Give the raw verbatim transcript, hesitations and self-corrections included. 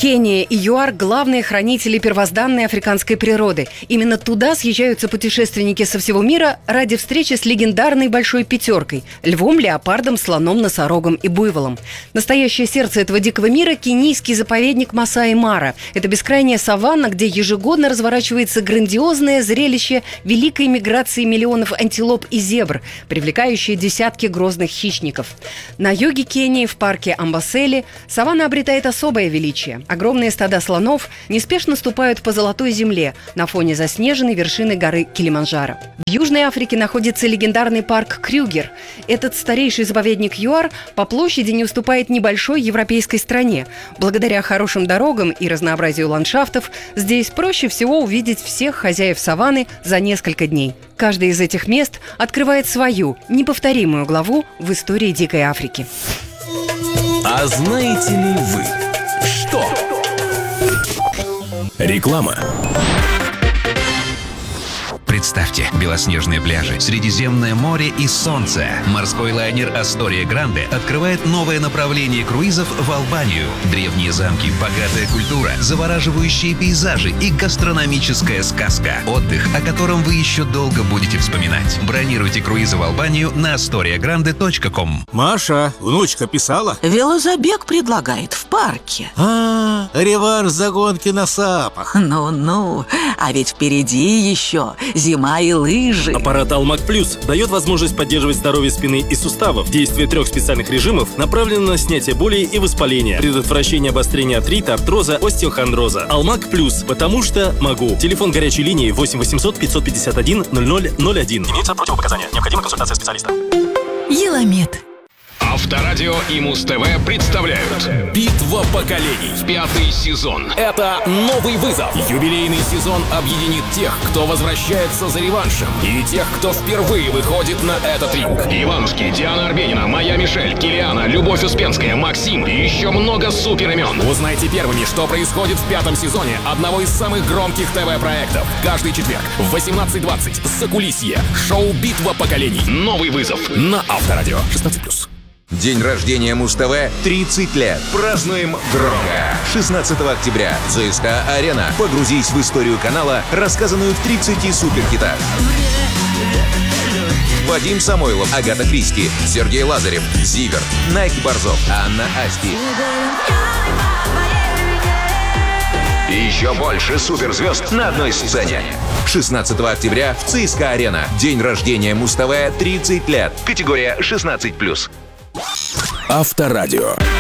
Кения и ЮАР – главные хранители первозданной африканской природы. Именно туда съезжаются путешественники со всего мира ради встречи с легендарной большой пятеркой – львом, леопардом, слоном, носорогом и буйволом. Настоящее сердце этого дикого мира – кенийский заповедник Масаи-Мара. Это бескрайняя саванна, где ежегодно разворачивается грандиозное зрелище великой миграции миллионов антилоп и зебр, привлекающее десятки грозных хищников. На юге Кении, в парке Амбасели, саванна обретает особое величие. Огромные стада слонов неспешно ступают по золотой земле на фоне заснеженной вершины горы Килиманджаро. В Южной Африке находится легендарный парк Крюгер. Этот старейший заповедник ЮАР по площади не уступает небольшой европейской стране. Благодаря хорошим дорогам и разнообразию ландшафтов здесь проще всего увидеть всех хозяев саванны за несколько дней. Каждое из этих мест открывает свою неповторимую главу в истории Дикой Африки. А знаете ли вы, что? Реклама. Представьте, белоснежные пляжи, Средиземное море и солнце. Морской лайнер «Астория Гранде» открывает новое направление круизов в Албанию. Древние замки, богатая культура, завораживающие пейзажи и гастрономическая сказка. Отдых, о котором вы еще долго будете вспоминать. Бронируйте круизы в Албанию на асториа гранде точка ком. Маша, внучка писала? Велозабег предлагает в парке. А, реванш за гонки на сапах. Ну-ну, а ведь впереди еще зима и лыжи. Аппарат Алмак Плюс дает возможность поддерживать здоровье спины и суставов. Действие трех специальных режимов направлено на снятие боли и воспаления, предотвращение обострения артрита, артроза, остеохондроза. Алмак Плюс, потому что могу. Телефон горячей линии восемь восемьсот пятьсот пятьдесят один ноль ноль ноль один. Имеются противопоказания. Необходима консультация специалиста. Еламед. Авторадио и Муз-ТВ представляют «Битва поколений». Пятый сезон. Это новый вызов. Юбилейный сезон объединит тех, кто возвращается за реваншем, и тех, кто впервые выходит на этот ринг. Иванушки, Диана Арбенина, Майя Мишель, Килиана, Любовь Успенская, Максим и еще много суперимен. Узнайте первыми, что происходит в пятом сезоне одного из самых громких ТВ-проектов. Каждый четверг в восемнадцать двадцать. Закулисье. Шоу «Битва поколений». Новый вызов на Авторадио. шестнадцать плюс. День рождения Муз-ТВ тридцать лет. Празднуем громко. шестнадцатого октября. ЦСКА-арена. Погрузись в историю канала, рассказанную в тридцати суперхитах. Вадим Самойлов, Агата Кристи, Сергей Лазарев, Зиверт, Найк Борзов, Анна Асти. И еще больше суперзвезд на одной сцене. шестнадцатого октября в ЦСКА-арена. День рождения Муз-ТВ тридцать лет. Категория шестнадцать плюс. Авторадио.